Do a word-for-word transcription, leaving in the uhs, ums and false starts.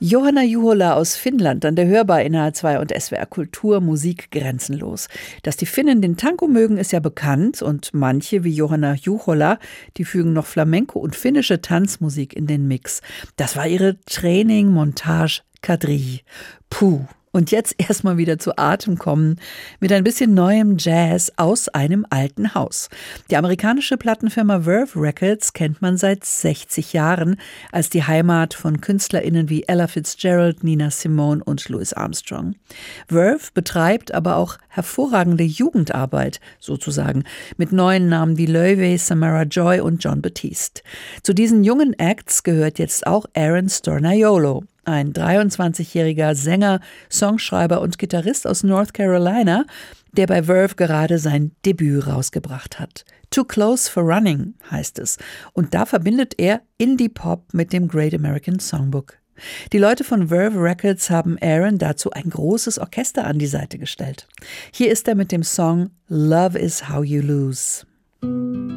Johanna Juhola aus Finnland, an der Hörbar in H R zwei und S W R Kultur, Musik grenzenlos. Dass die Finnen den Tango mögen, ist ja bekannt und manche, wie Johanna Juhola, die fügen noch Flamenco und finnische Tanzmusik in den Mix. Das war ihre Training-Montage Kadri. Puh. Und jetzt erstmal wieder zu Atem kommen mit ein bisschen neuem Jazz aus einem alten Haus. Die amerikanische Plattenfirma Verve Records kennt man seit sechzig Jahren als die Heimat von KünstlerInnen wie Ella Fitzgerald, Nina Simone und Louis Armstrong. Verve betreibt aber auch hervorragende Jugendarbeit, sozusagen, mit neuen Namen wie Loewe, Samara Joy und Jon Batiste. Zu diesen jungen Acts gehört jetzt auch Aaron Stornaiolo. Ein dreiundzwanzigjähriger Sänger, Songschreiber und Gitarrist aus North Carolina, der bei Verve gerade sein Debüt rausgebracht hat. Too Close for Running heißt es. Und da verbindet er Indie-Pop mit dem Great American Songbook. Die Leute von Verve Records haben Aaron dazu ein großes Orchester an die Seite gestellt. Hier ist er mit dem Song Love is How You Lose.